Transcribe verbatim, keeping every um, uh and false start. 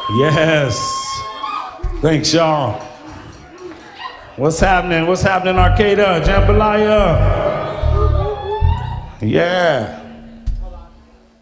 Yes. Thanks, y'all. What's happening? What's happening, Arcata? Jambalaya? Yeah.